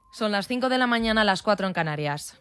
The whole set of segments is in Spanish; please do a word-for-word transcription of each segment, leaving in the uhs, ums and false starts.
Son las cinco de la mañana, las cuatro en Canarias.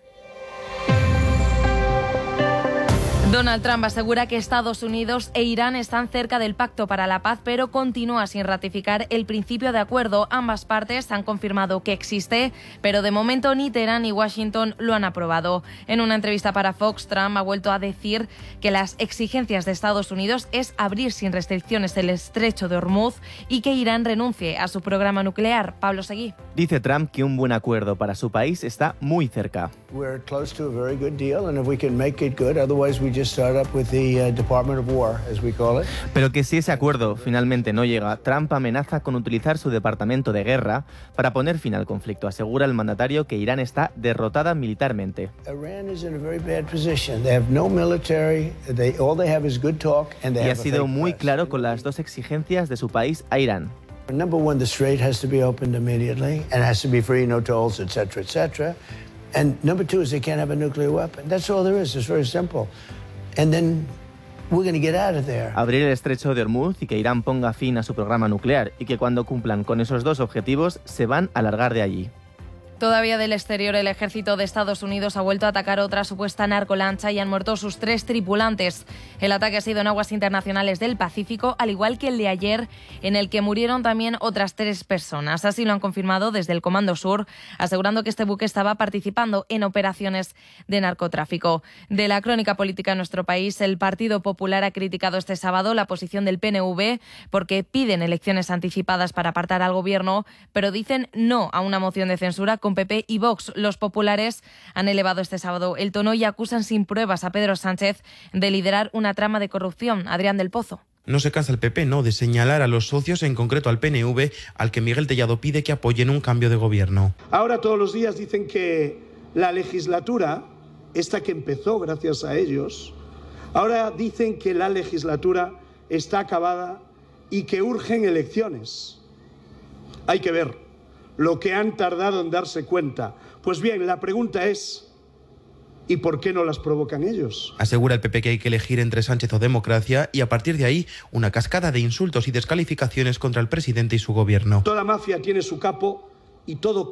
Donald Trump asegura que Estados Unidos e Irán están cerca del pacto para la paz, pero continúa sin ratificar el principio de acuerdo. Ambas partes han confirmado que existe, pero de momento ni Teherán ni Washington lo han aprobado. En una entrevista para Fox, Trump ha vuelto a decir que las exigencias de Estados Unidos es abrir sin restricciones el estrecho de Hormuz y que Irán renuncie a su programa nuclear. Pablo Seguí. Dice Trump que un buen acuerdo para su país está muy cerca. We're close to a very good deal, and if we can make it good, otherwise we just start up with the uh, Department of War, as we call it. Pero que si ese acuerdo finalmente no llega, Trump amenaza con utilizar su departamento de guerra para poner fin al conflicto. Asegura el mandatario que Irán está derrotada militarmente. Iran is in a very bad position. They have no military. They all they have is good talk, and they Y have ha sido a fake muy press. claro con las dos exigencias de su país a Irán. Number one, the strait has to be opened immediately and has to be free, no tolls, et cetera, et cetera. And number two is they can't have a nuclear weapon. That's all there is. It's very simple. And then we're going to get out of there. Abrir el estrecho de Hormuz y que Irán ponga fin a su programa nuclear y que cuando cumplan con esos dos objetivos se van a largar de allí. Todavía del exterior, el ejército de Estados Unidos ha vuelto a atacar otra supuesta narcolancha y han muerto sus tres tripulantes. El ataque ha sido en aguas internacionales del Pacífico, al igual que el de ayer, en el que murieron también otras tres personas. Así lo han confirmado desde el Comando Sur, asegurando que este buque estaba participando en operaciones de narcotráfico. De la crónica política en nuestro país, el Partido Popular ha criticado este sábado la posición del P N V porque piden elecciones anticipadas para apartar al gobierno, pero dicen no a una moción de censura con P P y Vox. Los populares han elevado este sábado el tono y acusan sin pruebas a Pedro Sánchez de liderar una trama de corrupción. Adrián del Pozo. No se cansa el P P, no, de señalar a los socios, en concreto al P N V, al que Miguel Tellado pide que apoyen un cambio de gobierno. Ahora todos los días dicen que la legislatura, esta que empezó gracias a ellos, ahora dicen que la legislatura está acabada y que urgen elecciones. Hay que ver lo que han tardado en darse cuenta. Pues bien, la pregunta es, ¿y por qué no las provocan ellos? Asegura el P P que hay que elegir entre Sánchez o democracia y a partir de ahí una cascada de insultos y descalificaciones contra el presidente y su gobierno. Toda mafia tiene su capo y todo